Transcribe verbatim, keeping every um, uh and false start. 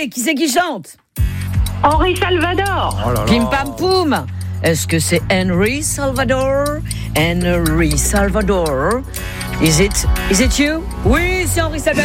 Allez, qui c'est qui chante? Henri Salvador. Oh là là. Pim pam poum. Est-ce que c'est Henry Salvador? Henry Salvador. Is it, is it you? Oui, c'est Henry Salvador.